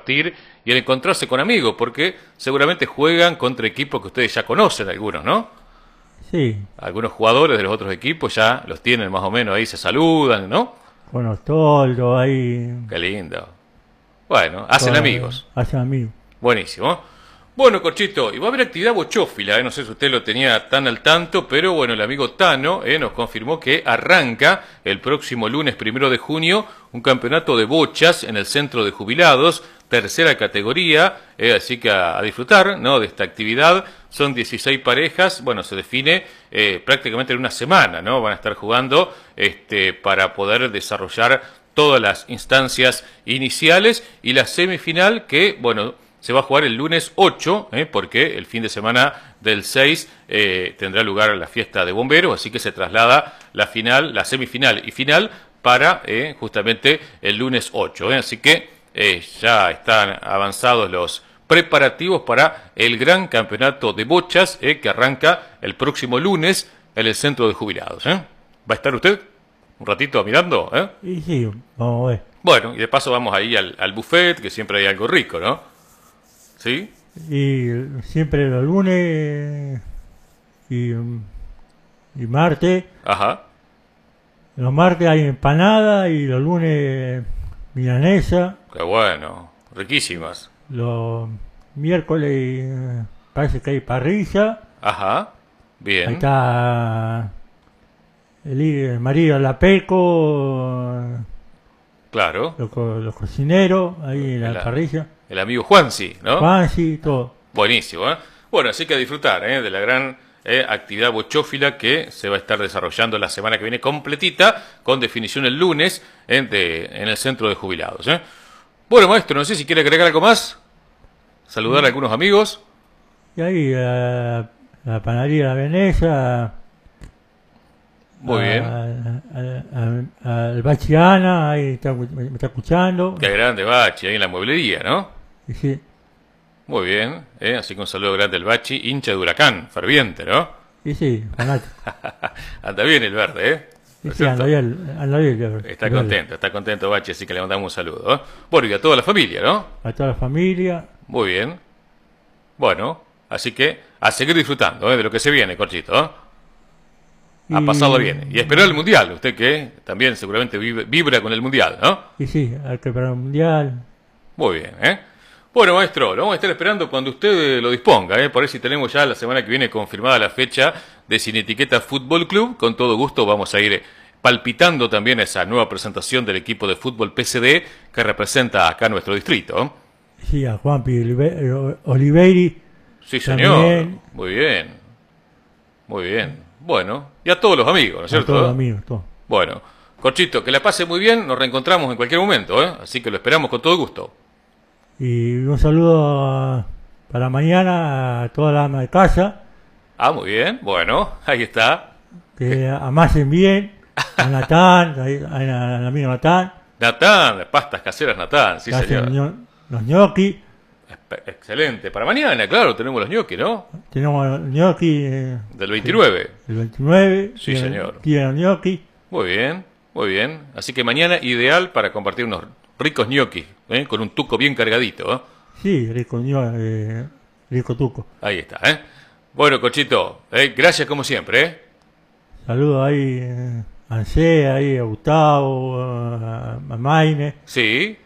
compartir y el encontrarse con amigos, porque seguramente juegan contra equipos que ustedes ya conocen, algunos, ¿no? Sí, Algunos jugadores de los otros equipos ya los tienen más o menos ahí, se saludan, ¿no? con los toldos ahí. Qué lindo. Bueno, hacen amigos. Hacen amigos. Buenísimo. Bueno, Corchito, y va a haber actividad bochófila, no sé si usted lo tenía tan al tanto, pero bueno, el amigo Tano nos confirmó que arranca el próximo lunes 1 de junio un campeonato de bochas en el centro de jubilados, tercera categoría, así que a disfrutar, ¿no?, de esta actividad. Son 16 parejas, bueno, se define prácticamente en una semana, ¿no? Van a estar jugando para poder desarrollar todas las instancias iniciales y la semifinal que, bueno, se va a jugar el lunes 8, porque el fin de semana del 6 tendrá lugar la fiesta de bomberos, así que se traslada la final, la semifinal y final para justamente el lunes 8. Así que ya están avanzados los preparativos para el gran campeonato de bochas que arranca el próximo lunes en el centro de jubilados. ¿Va a estar usted un ratito mirando? Y sí, vamos a ver. Bueno, y de paso vamos ahí al buffet, que siempre hay algo rico, ¿no? ¿Sí? Y siempre los lunes y martes. Ajá. Los martes hay empanada y los lunes milanesa. Qué bueno. Riquísimas. Los miércoles parece que hay parrilla. Ajá. Bien. Ahí está el marido Lapeco, Claro. los cocineros, ahí en la parrilla. El amigo Juansi, ¿no? Juansi, todo. Buenísimo, ¿eh? Bueno, así que a disfrutar de la gran actividad bochófila que se va a estar desarrollando la semana que viene completita, con definición el lunes en el centro de jubilados. Bueno, maestro, no sé si quiere agregar algo más. Saludar a algunos amigos. Y ahí la panadería La Veneza. Muy bien. Al Bachiana, ahí me está escuchando. Qué grande Bachi, ahí en la mueblería, ¿no? Y sí. Muy bien, así que un saludo grande al Bachi, hincha de Huracán, ferviente, ¿no? Y sí, fanático. Anda bien el verde, ¿eh? Y sí, anda bien. Está contento Bachi, así que le mandamos un saludo. Bueno, y a toda la familia, ¿no? A toda la familia. Muy bien. Bueno, así que a seguir disfrutando de lo que se viene, Corchito. A pasarlo bien. Y esperar el Mundial, usted que también seguramente vibra con el Mundial, ¿no? Y sí, hay que preparar el Mundial. Muy bien, Bueno, maestro, lo vamos a estar esperando cuando usted lo disponga, Por ahí si tenemos ya la semana que viene confirmada la fecha de Sin Etiqueta Fútbol Club, con todo gusto vamos a ir palpitando también esa nueva presentación del equipo de fútbol PSD que representa acá nuestro distrito. Sí, a Juanpi Oliveiri. Sí, señor. También. Muy bien. Muy bien. Bueno, y a todos los amigos, ¿no es cierto? A todos los amigos, todos. Bueno, Corchito, que la pase muy bien, nos reencontramos en cualquier momento, Así que lo esperamos con todo gusto. Y un saludo para mañana a toda la ama de casa. Ah, muy bien, bueno, ahí está. Que amasen bien. A Natán, al amigo Natán. Natán, pastas caseras Natán, sí, Que hacen señor. los ñoquis. Excelente. Para mañana, claro, tenemos los ñoquis, ¿no? Tenemos los ñoquis. Del 29. El 29. Sí, señor. Tienen los ñoquis. Muy bien, muy bien. Así que mañana ideal para compartir unos ricos ñoquis, con un tuco bien cargadito, Sí, rico tuco. Ahí está, Bueno, Cochito, gracias como siempre, Saludos ahí a Ansé, ahí a Gustavo, a Maine. Sí.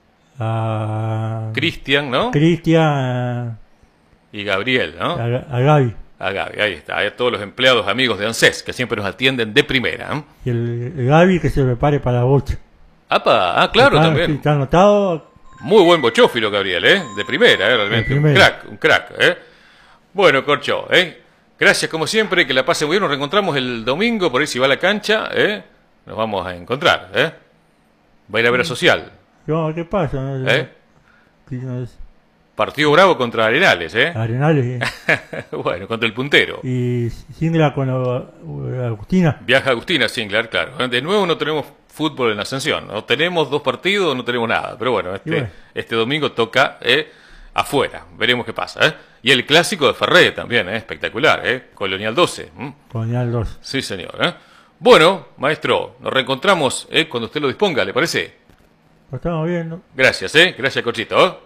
A Cristian, ¿no? Cristian. Y Gabriel, ¿no? A Gaby. A Gaby, ahí está. A todos los empleados amigos de ANSES que siempre nos atienden de primera. Y el Gaby que se prepare para la bocha. ¡Apa! Claro, también. Está anotado. Muy buen bochófilo, Gabriel, De primera, realmente. De primera. Un crack, Bueno, Corcho, gracias como siempre, que la pase muy bien. Nos reencontramos el domingo, por ahí si va a la cancha, nos vamos a encontrar, Va a ir a ver a Social. ¿Qué pasa? Partido bravo contra Arenales, Arenales. Bueno, contra el puntero. Y Singla con Agustina. Viaja Agustina Singler, claro. De nuevo no tenemos fútbol en Ascensión. No tenemos 2 partidos, no tenemos nada. Pero bueno, este domingo toca afuera. Veremos qué pasa. Y el clásico de Ferré también, espectacular. Colonial 12. Colonial 12. Sí, señor. Bueno, maestro, nos reencontramos cuando usted lo disponga, ¿le parece? Lo estamos viendo. Gracias, Gracias, Cochito.